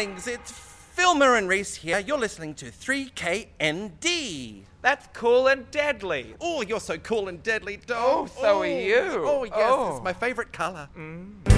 darlings, it's Filmer and Reese here. You're listening to 3KND. That's cool and deadly. Oh, you're so cool and deadly, Oh, dog. so are you. Oh, yes, Oh. it's my favorite colour.